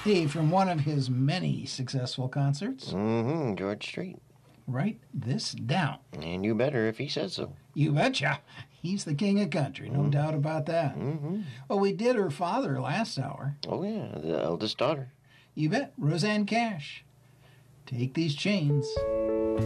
Hey, from one of his many successful concerts. Mm-hmm, George Strait. Write this down. And you better if he says so. You betcha. He's the king of country, no doubt about that. Mm-hmm. Well, we did her father last hour. Oh, yeah, the eldest daughter. You bet, Roseanne Cash. Take these chains.